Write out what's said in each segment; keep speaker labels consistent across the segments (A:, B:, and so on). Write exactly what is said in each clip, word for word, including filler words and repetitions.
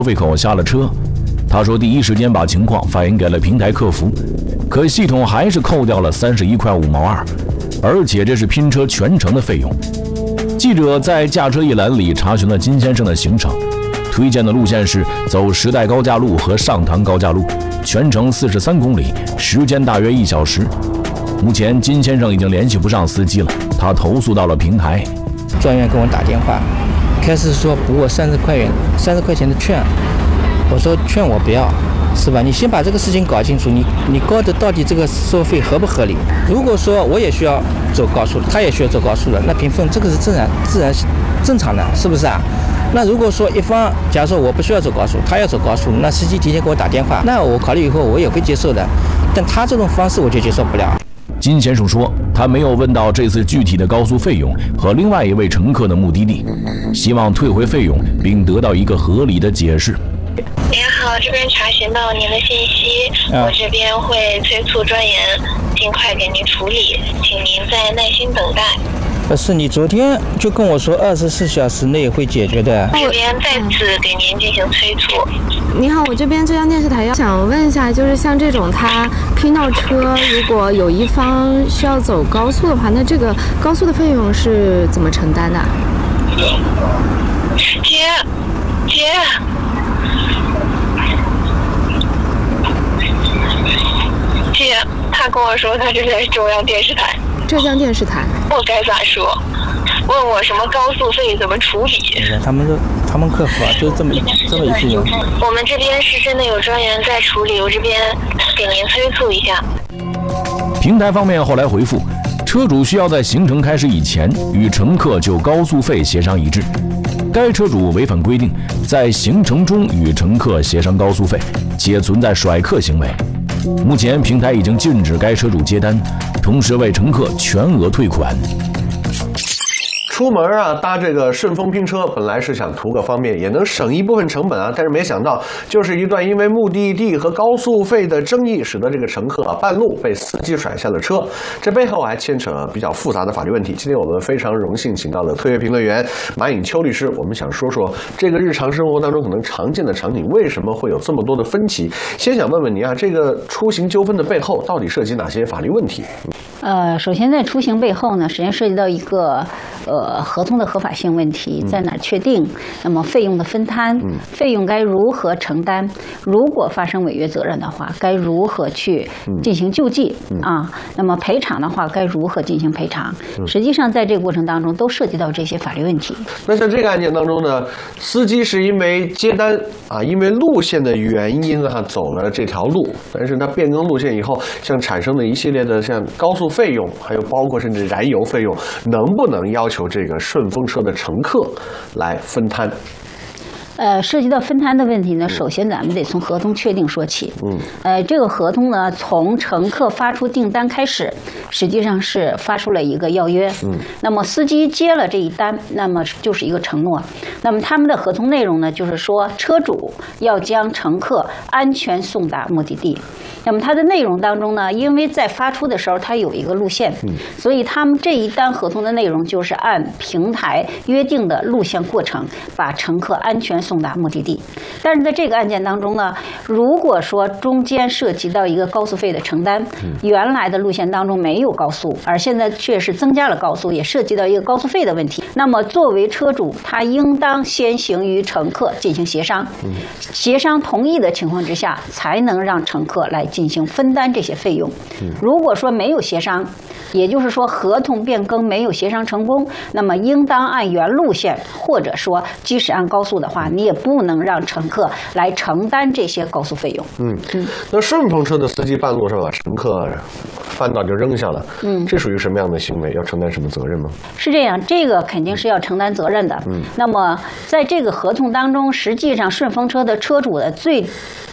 A: 费口下了车。他说，第一时间把情况反映给了平台客服，可系统还是扣掉了三十一块五毛二，而且这是拼车全程的费用。记者在驾车一栏里查询了金先生的行程，推荐的路线是走时代高架路和上塘高架路，全程四十三公里，时间大约一小时。目前金先生已经联系不上司机了，他投诉到了平台。
B: 专员给我打电话，开始说补我三十块元三十块钱的券，我说券我不要，是吧？你先把这个事情搞清楚，你你高的到底这个收费合不合理？如果说我也需要走高速，他也需要走高速的，那平分这个是自然自然正常的，是不是啊？那如果说一方假如说我不需要走高速，他要走高速，那司机提前给我打电话，那我考虑以后我也会接受的，但他这种方式我就接受不了。
A: 金先生说，他没有问到这次具体的高速费用和另外一位乘客的目的地，希望退回费用并得到一个合理的解释。
C: 您好，这边查询到您的信息，我这边会催促专员尽快给您处理，请您再耐心等待。
B: 不是，你昨天就跟我说二十四小时内会解决的。
C: 这边再次给您进行催促。
D: 你好，我这边浙江电视台要想问一下，就是像这种他拼到车，如果有一方需要走高速的话，那这个高速的费用是怎么承担的？
C: 姐，姐。姐，他跟我说他是在中央电视台。
D: 浙江电视台。
C: 我该咋说？问我什么高速费怎么处理？
B: 他们说他们客服啊，就这么这么一句。
C: 我们这边是真的有专员在处理，我这边给您催促一下。
A: 平台方面后来回复，车主需要在行程开始以前与乘客就高速费协商一致。该车主违反规定，在行程中与乘客协商高速费，且存在甩客行为。目前平台已经禁止该车主接单，同时为乘客全额退款。
E: 出门啊，搭这个顺风拼车，本来是想图个方便，也能省一部分成本啊。但是没想到，就是一段因为目的地和高速费的争议，使得这个乘客啊半路被司机甩下了车。这背后还牵扯比较复杂的法律问题。今天我们非常荣幸请到了特约评论员马颖秋律师，我们想说说这个日常生活当中可能常见的场景，为什么会有这么多的分歧？先想问问您啊，这个出行纠纷的背后到底涉及哪些法律问题？
F: 呃，首先在出行背后呢，实际上涉及到一个呃合同的合法性问题，在哪儿确定？那么费用的分摊，费用该如何承担？如果发生违约责任的话，该如何去进行救济啊？那么赔偿的话，该如何进行赔偿？实际上在这个过程当中都涉及到这些法律问题。
E: 那像这个案件当中呢，司机是因为接单啊，因为路线的原因啊走了这条路，但是他变更路线以后，像产生的一系列的像高速费用，还有包括甚至燃油费用，能不能要求这个顺风车的乘客来分摊？
F: 呃，涉及到分摊的问题呢，首先咱们得从合同确定说起。嗯，呃，这个合同呢，从乘客发出订单开始，实际上是发出了一个要约。嗯，那么司机接了这一单，那么就是一个承诺。那么他们的合同内容呢，就是说车主要将乘客安全送达目的地。那么它的内容当中呢，因为在发出的时候它有一个路线，所以他们这一单合同的内容就是按平台约定的路线过程，把乘客安全送达目的地。但是在这个案件当中呢，如果说中间涉及到一个高速费的承担，原来的路线当中没有高速，而现在却是增加了高速，也涉及到一个高速费的问题。那么作为车主，他应当先行与乘客进行协商，协商同意的情况之下，才能让乘客来进行分担这些费用。如果说没有协商，也就是说合同变更没有协商成功，那么应当按原路线，或者说即使按高速的话，你也不能让乘客来承担这些高速费用。嗯
E: 嗯，那顺风车的司机半路上把乘客翻倒就扔下了，嗯，这属于什么样的行为？要承担什么责任吗？
F: 是这样，这个肯定是要承担责任的。嗯，那么在这个合同当中，实际上顺风车的车主的最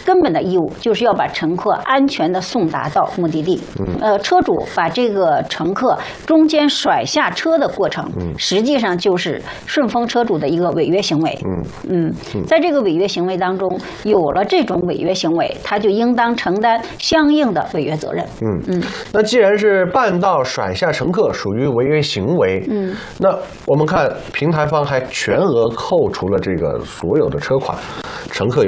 F: 根本的义务就是要把乘客安全的送达到目的地。呃，车主把这个乘客中间甩下车的过程，实际上就是顺丰车主的一个违约行为。嗯嗯，在这个违约行为当中，有了这种违约行为，他就应当承担相应的违约责任。
E: 嗯嗯，那既然是半道甩下乘客属于违约行为，嗯，那我们看平台方还全额扣除了这个所有的车款，乘客